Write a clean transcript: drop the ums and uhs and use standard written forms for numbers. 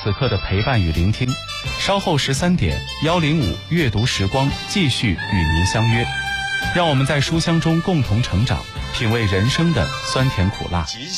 此刻的陪伴与聆听。稍后13点105阅读时光继续与您相约，让我们在书香中共同成长，品味人生的酸甜苦辣。